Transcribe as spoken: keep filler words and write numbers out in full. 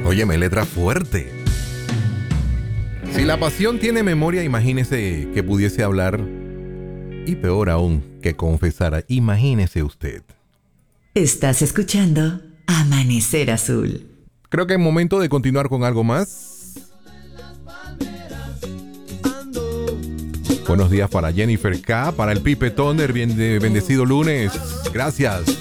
Óyeme, letra fuerte. Si la pasión tiene memoria, imagínese que pudiese hablar. Y peor aún, que confesara. Imagínese usted. Estás escuchando Amanecer Azul. Creo que es momento de continuar con algo más. Buenos días para Jennifer K, para el Pipe Toner, bien de, bendecido lunes. Gracias.